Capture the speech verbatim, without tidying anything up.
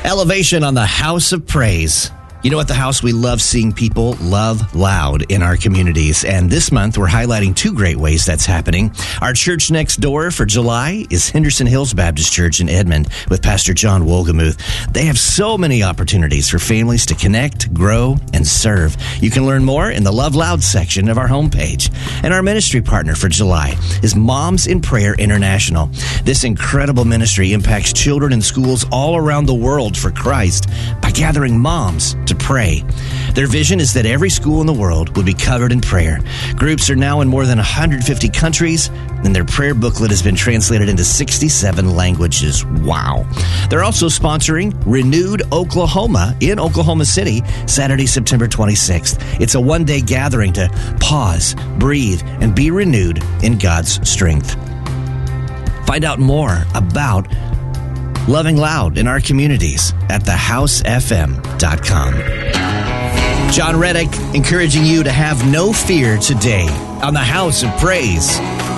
Elevation on the House of Praise. You know, at the house, we love seeing people love loud in our communities. And this month, we're highlighting two great ways that's happening. Our church next door for July is Henderson Hills Baptist Church in Edmond with Pastor John Wolgemuth. They have so many opportunities for families to connect, grow, and serve. You can learn more in the Love Loud section of our homepage. And our ministry partner for July is Moms in Prayer International. This incredible ministry impacts children in schools all around the world for Christ by gathering moms to pray. Their vision is that every school in the world would be covered in prayer. Groups are now in more than one hundred fifty countries, and their prayer booklet has been translated into sixty-seven languages. Wow. They're also sponsoring Renewed Oklahoma in Oklahoma City, Saturday, September twenty-sixth. It's a one-day gathering to pause, breathe, and be renewed in God's strength. Find out more about Loving Loud in our communities at the house f m dot com. John Reddick encouraging you to have no fear today on the House of Praise.